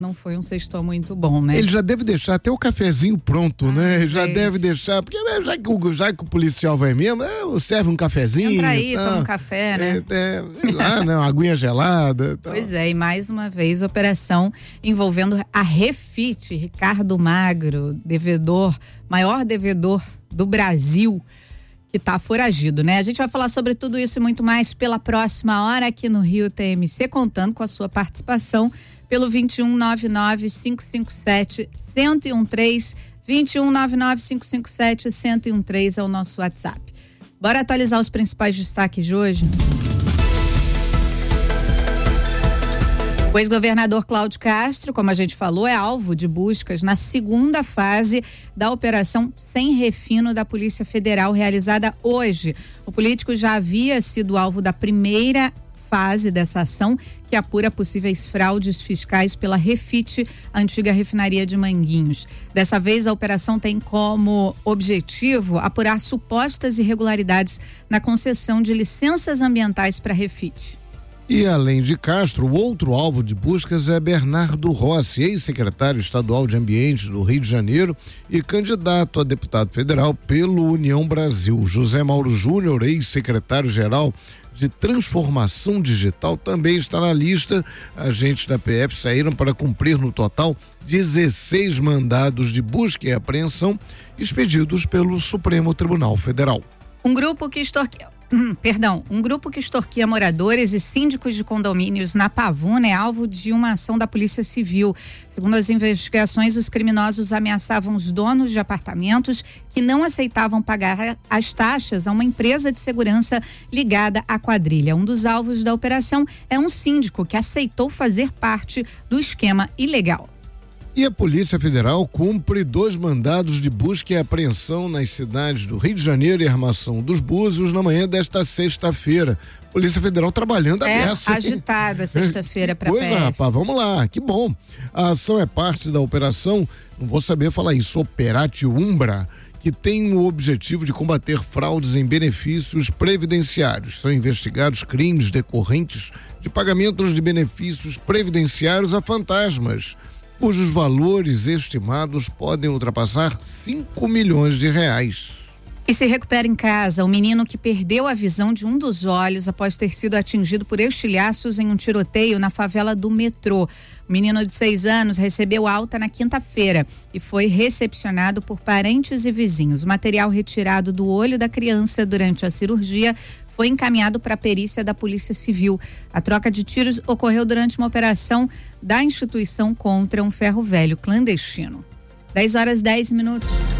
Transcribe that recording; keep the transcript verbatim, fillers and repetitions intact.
Não foi um sextou muito bom, né? Ele já deve deixar até o cafezinho pronto, ah, né? Gente. Já deve deixar, porque já que o, já que o policial vai mesmo, é, serve um cafezinho. Entra aí, tá, toma um café, né? É, é, sei lá, né? Uma aguinha gelada. Tá. Pois é, e mais uma vez, operação envolvendo a Refit, Ricardo Magro, devedor, maior devedor do Brasil, que tá foragido, né? A gente vai falar sobre tudo isso e muito mais pela próxima hora aqui no Rio T M C, contando com a sua participação pelo vinte e um, nove nove, cinco cinco sete, um zero um três, vinte e um, nove nove, cinco cinco sete, um zero um três é o nosso WhatsApp. Bora atualizar os principais destaques de hoje? O ex-governador Cláudio Castro, como a gente falou, é alvo de buscas na segunda fase da Operação Sem Refino da Polícia Federal, realizada hoje. O político já havia sido alvo da primeira fase dessa ação, que apura possíveis fraudes fiscais pela Refit, a antiga refinaria de Manguinhos. Dessa vez, a operação tem como objetivo apurar supostas irregularidades na concessão de licenças ambientais para a Refit. E além de Castro, o outro alvo de buscas é Bernardo Rossi, ex-secretário estadual de Ambiente do Rio de Janeiro e candidato a deputado federal pelo União Brasil. José Mauro Júnior, ex-secretário-geral de Transformação Digital, também está na lista. Agentes da P F saíram para cumprir no total dezesseis mandados de busca e apreensão expedidos pelo Supremo Tribunal Federal. Um grupo que extorquiu Hum, perdão, um grupo que extorquia moradores e síndicos de condomínios na Pavuna é alvo de uma ação da Polícia Civil. Segundo as investigações, os criminosos ameaçavam os donos de apartamentos que não aceitavam pagar as taxas a uma empresa de segurança ligada à quadrilha. Um dos alvos da operação é um síndico que aceitou fazer parte do esquema ilegal. E a Polícia Federal cumpre dois mandados de busca e apreensão nas cidades do Rio de Janeiro e Armação dos Búzios na manhã desta sexta-feira. Polícia Federal trabalhando a É beça. agitada sexta-feira para a P F. Pois, rapaz, vamos lá, que bom. A ação é parte da operação, não vou saber falar isso, Operatio Umbra, que tem o objetivo de combater fraudes em benefícios previdenciários. São investigados crimes decorrentes de pagamentos de benefícios previdenciários a fantasmas, cujos valores estimados podem ultrapassar cinco milhões de reais. E se recupera em casa o menino que perdeu a visão de um dos olhos após ter sido atingido por estilhaços em um tiroteio na favela do Metrô. O menino de seis anos recebeu alta na quinta-feira e foi recepcionado por parentes e vizinhos. O material retirado do olho da criança durante a cirurgia foi encaminhado para a perícia da Polícia Civil. A troca de tiros ocorreu durante uma operação da instituição contra um ferro velho clandestino. dez horas e dez minutos.